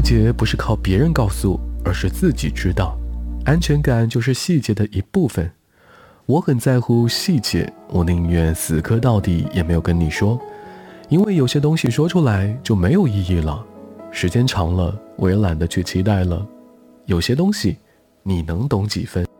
节不是靠别人告诉，而是自己知道。安全感就是细节的一部分。我很在乎细节，我宁愿死磕到底也没有跟你说，因为有些东西说出来就没有意义了。时间长了，我也懒得去期待了。有些东西，你能懂几分？